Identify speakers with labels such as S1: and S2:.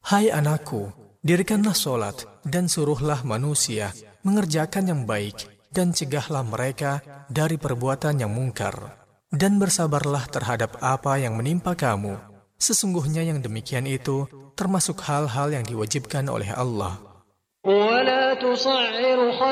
S1: Hai anakku, dirikanlah solat dan suruhlah manusia mengerjakan yang baik dan cegahlah mereka dari perbuatan yang mungkar. Dan bersabarlah terhadap apa yang menimpa kamu. Sesungguhnya yang demikian itu termasuk hal-hal yang diwajibkan oleh Allah.